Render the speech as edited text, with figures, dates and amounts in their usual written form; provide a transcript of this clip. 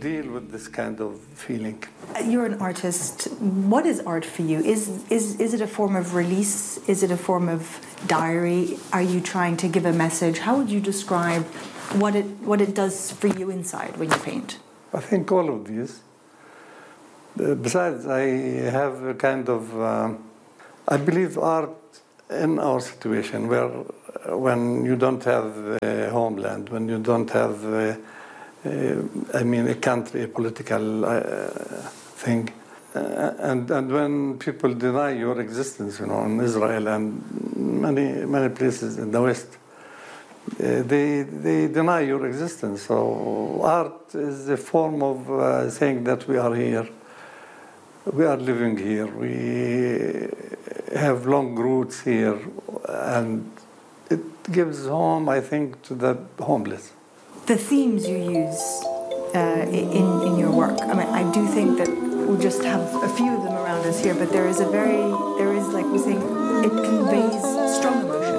deal with this kind of feeling. You're an artist. What is art for you? Is it a form of release? Is it a form of diary? Are you trying to give a message? How would you describe what it does for you inside when you paint? I think all of these. Besides, I have a kind of, I believe art in our situation where when you don't have a homeland, when you don't have, a country, a political thing, and when people deny your existence, in Israel and many places in the West, they deny your existence. So art is a form of saying that we are here. We are living here. We have long roots here, and it gives home, I think, to the homeless. The themes you use in your work. I mean, I do think that we just have a few of them around us here, but there is like we're saying, it conveys strong emotion.